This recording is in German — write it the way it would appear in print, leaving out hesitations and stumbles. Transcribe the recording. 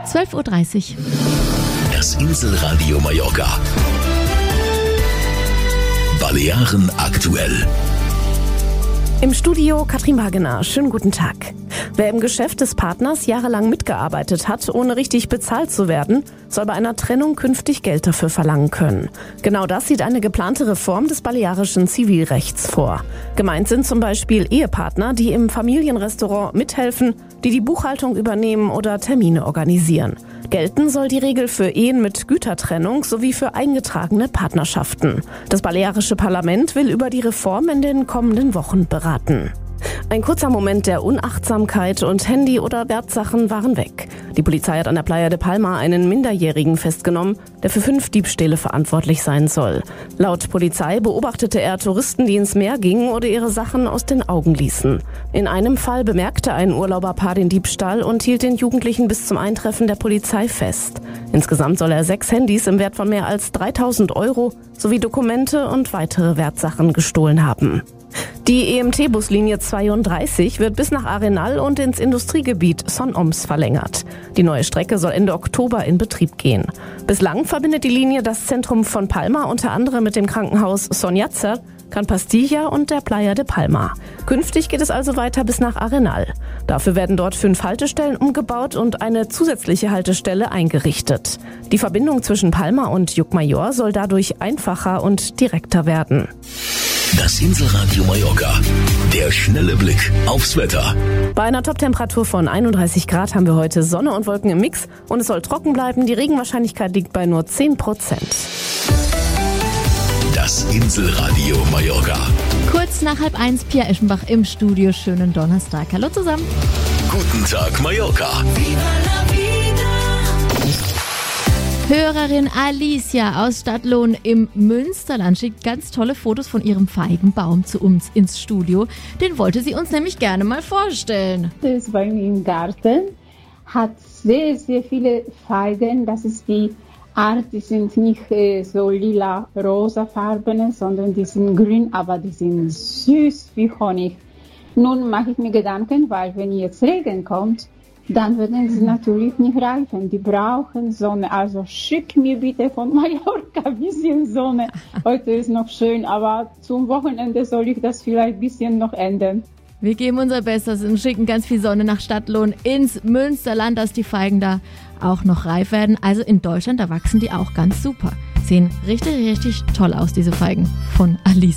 12:30 Uhr. Das Inselradio Mallorca. Balearen aktuell. Im Studio Katrin Wagener. Schönen guten Tag. Wer im Geschäft des Partners jahrelang mitgearbeitet hat, ohne richtig bezahlt zu werden, soll bei einer Trennung künftig Geld dafür verlangen können. Genau das sieht eine geplante Reform des balearischen Zivilrechts vor. Gemeint sind zum Beispiel Ehepartner, die im Familienrestaurant mithelfen, die Buchhaltung übernehmen oder Termine organisieren. Gelten soll die Regel für Ehen mit Gütertrennung sowie für eingetragene Partnerschaften. Das balearische Parlament will über die Reform in den kommenden Wochen beraten. Ein kurzer Moment der Unachtsamkeit und Handy oder Wertsachen waren weg. Die Polizei hat an der Playa de Palma einen Minderjährigen festgenommen, der für 5 Diebstähle verantwortlich sein soll. Laut Polizei beobachtete er Touristen, die ins Meer gingen oder ihre Sachen aus den Augen ließen. In einem Fall bemerkte ein Urlauberpaar den Diebstahl und hielt den Jugendlichen bis zum Eintreffen der Polizei fest. Insgesamt soll er 6 Handys im Wert von mehr als 3.000 Euro sowie Dokumente und weitere Wertsachen gestohlen haben. Die EMT-Buslinie 32 wird bis nach Arenal und ins Industriegebiet Son Oms verlängert. Die neue Strecke soll Ende Oktober in Betrieb gehen. Bislang verbindet die Linie das Zentrum von Palma unter anderem mit dem Krankenhaus Son Yatzer, Can Pastilla und der Playa de Palma. Künftig geht es also weiter bis nach Arenal. Dafür werden dort 5 Haltestellen umgebaut und eine zusätzliche Haltestelle eingerichtet. Die Verbindung zwischen Palma und Llucmajor soll dadurch einfacher und direkter werden. Das Inselradio Mallorca. Der schnelle Blick aufs Wetter. Bei einer Toptemperatur von 31 Grad haben wir heute Sonne und Wolken im Mix und es soll trocken bleiben. Die Regenwahrscheinlichkeit liegt bei nur 10%. Das Inselradio Mallorca. Kurz nach 12:30 Pia Eschenbach im Studio. Schönen Donnerstag. Hallo zusammen. Guten Tag, Mallorca. Hörerin Alicia aus Stadtlohn im Münsterland schickt ganz tolle Fotos von ihrem Feigenbaum zu uns ins Studio. Den wollte sie uns nämlich gerne mal vorstellen. Das ist bei mir im Garten, hat sehr, sehr viele Feigen. Das ist die Art, die sind nicht so lila-rosa-farbene, sondern die sind grün, aber die sind süß wie Honig. Nun mache ich mir Gedanken, weil wenn jetzt Regen kommt, dann werden sie natürlich nicht reifen. Die brauchen Sonne. Also schick mir bitte von Mallorca ein bisschen Sonne. Heute ist noch schön, aber zum Wochenende soll ich das vielleicht ein bisschen noch ändern. Wir geben unser Bestes und schicken ganz viel Sonne nach Stadtlohn ins Münsterland, dass die Feigen da auch noch reif werden. Also in Deutschland, da wachsen die auch ganz super. Sehen richtig, richtig toll aus, diese Feigen von Alicia.